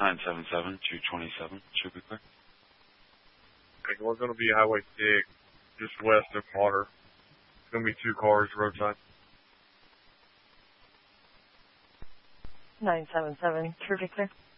977-227. Should be clear. Okay, we're going to be Highway 6, just west of Potter. It's going to be 2 cars roadside. 977, should be clear.